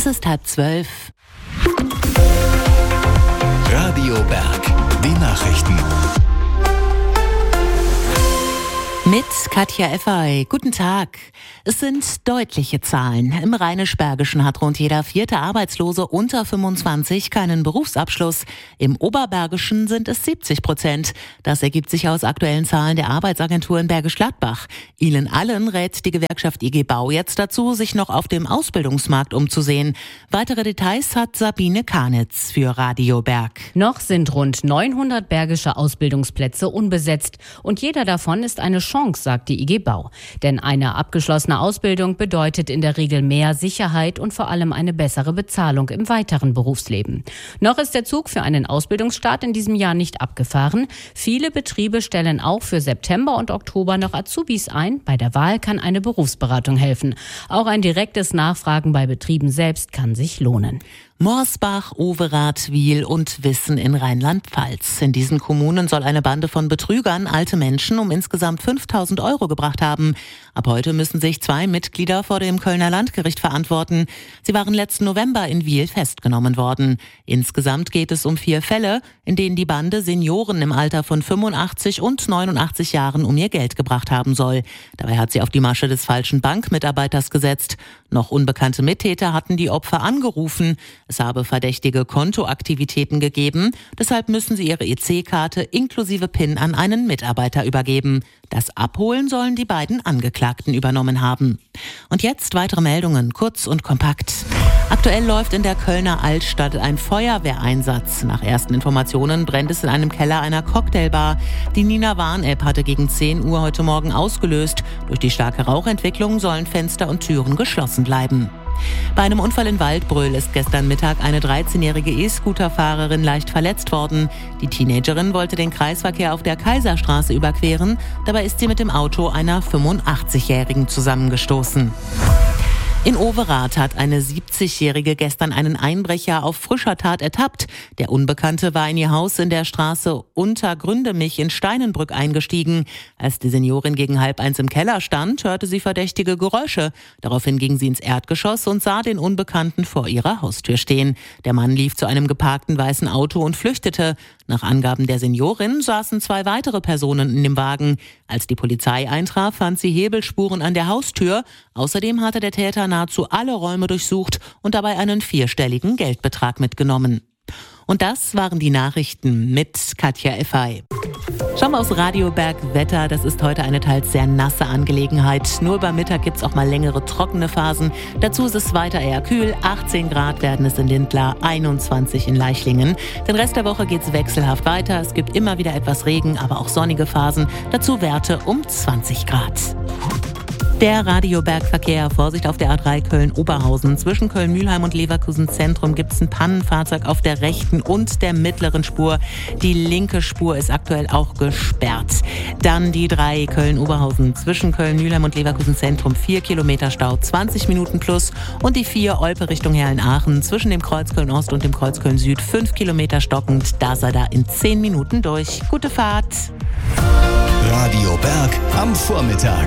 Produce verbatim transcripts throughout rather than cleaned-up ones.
Es ist halb zwölf. Radio Berg, die Nachrichten. Mit Katja Effey. Guten Tag. Es sind deutliche Zahlen. Im Rheinisch-Bergischen hat rund jeder vierte Arbeitslose unter fünfundzwanzig keinen Berufsabschluss. Im Oberbergischen sind es siebzig Prozent. Das ergibt sich aus aktuellen Zahlen der Arbeitsagentur in Bergisch Gladbach. Ihnen allen rät die Gewerkschaft I G Bau jetzt dazu, sich noch auf dem Ausbildungsmarkt umzusehen. Weitere Details hat Sabine Karnitz für Radio Berg. Noch sind rund neunhundert bergische Ausbildungsplätze unbesetzt. Und jeder davon ist eine Chance, sagt die I G Bau. Denn eine abgeschlossene Ausbildung bedeutet in der Regel mehr Sicherheit und vor allem eine bessere Bezahlung im weiteren Berufsleben. Noch ist der Zug für einen Ausbildungsstart in diesem Jahr nicht abgefahren. Viele Betriebe stellen auch für September und Oktober noch Azubis ein. Bei der Wahl kann eine Berufsberatung helfen. Auch ein direktes Nachfragen bei Betrieben selbst kann sich lohnen. Morsbach, Overath, Wiel und Wissen in Rheinland-Pfalz. In diesen Kommunen soll eine Bande von Betrügern alte Menschen um insgesamt fünftausend Euro gebracht haben. Ab heute müssen sich zwei Mitglieder vor dem Kölner Landgericht verantworten. Sie waren letzten November in Wiel festgenommen worden. Insgesamt geht es um vier Fälle, in denen die Bande Senioren im Alter von fünfundachtzig und neunundachtzig Jahren um ihr Geld gebracht haben soll. Dabei hat sie auf die Masche des falschen Bankmitarbeiters gesetzt. Noch unbekannte Mittäter hatten die Opfer angerufen. Es habe verdächtige Kontoaktivitäten gegeben, deshalb müssen sie ihre E C-Karte inklusive PIN an einen Mitarbeiter übergeben. Das Abholen sollen die beiden Angeklagten übernommen haben. Und jetzt weitere Meldungen, kurz und kompakt. Aktuell läuft in der Kölner Altstadt ein Feuerwehreinsatz. Nach ersten Informationen brennt es in einem Keller einer Cocktailbar. Die Nina Warn-App hatte gegen zehn Uhr heute Morgen ausgelöst. Durch die starke Rauchentwicklung sollen Fenster und Türen geschlossen bleiben. Bei einem Unfall in Waldbröl ist gestern Mittag eine dreizehnjährige E-Scooter-Fahrerin leicht verletzt worden. Die Teenagerin wollte den Kreisverkehr auf der Kaiserstraße überqueren. Dabei ist sie mit dem Auto einer fünfundachtzigjährigen zusammengestoßen. In Overath hat eine siebzigjährige gestern einen Einbrecher auf frischer Tat ertappt. Der Unbekannte war in ihr Haus in der Straße Untergründemich in Steinenbrück eingestiegen. Als die Seniorin gegen halb eins im Keller stand, hörte sie verdächtige Geräusche. Daraufhin ging sie ins Erdgeschoss und sah den Unbekannten vor ihrer Haustür stehen. Der Mann lief zu einem geparkten weißen Auto und flüchtete. Nach Angaben der Seniorin saßen zwei weitere Personen in dem Wagen. Als die Polizei eintraf, fand sie Hebelspuren an der Haustür. Außerdem hatte der Täter nahezu alle Räume durchsucht und dabei einen vierstelligen Geldbetrag mitgenommen. Und das waren die Nachrichten mit Katja Effey. Schauen wir aufs Radio Berg Wetter. Das ist heute eine teils sehr nasse Angelegenheit. Nur über Mittag gibt es auch mal längere trockene Phasen. Dazu ist es weiter eher kühl. achtzehn Grad werden es in Lindlar, einundzwanzig in Leichlingen. Den Rest der Woche geht es wechselhaft weiter. Es gibt immer wieder etwas Regen, aber auch sonnige Phasen. Dazu Werte um zwanzig Grad. Der Radiobergverkehr, Vorsicht auf der A drei Köln-Oberhausen. Zwischen Köln-Mühlheim und Leverkusen-Zentrum gibt es ein Pannenfahrzeug auf der rechten und der mittleren Spur. Die linke Spur ist aktuell auch gesperrt. Dann die drei Köln-Oberhausen. Zwischen Köln-Mühlheim und Leverkusen-Zentrum vier Kilometer Stau, zwanzig Minuten plus. Und die vier Olpe Richtung Herrn-Aachen. Zwischen dem Kreuz Köln-Ost und dem Kreuz Köln-Süd fünf Kilometer stockend. Da sei da in zehn Minuten durch. Gute Fahrt. Radio Berg am Vormittag.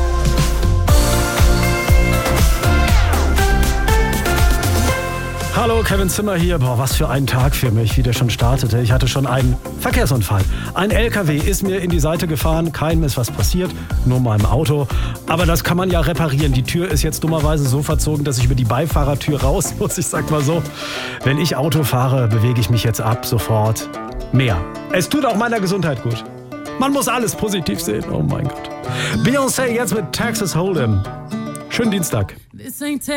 Hallo, Kevin Zimmer hier. Boah, was für ein Tag für mich, wie der schon startete. Ich hatte schon einen Verkehrsunfall. Ein L K W ist mir in die Seite gefahren. Keinem ist was passiert, nur meinem Auto. Aber das kann man ja reparieren. Die Tür ist jetzt dummerweise so verzogen, dass ich über die Beifahrertür raus muss. Ich sag mal so, wenn ich Auto fahre, bewege ich mich jetzt ab sofort mehr. Es tut auch meiner Gesundheit gut. Man muss alles positiv sehen. Oh mein Gott. Beyoncé jetzt mit Texas Hold'em. Schönen Dienstag.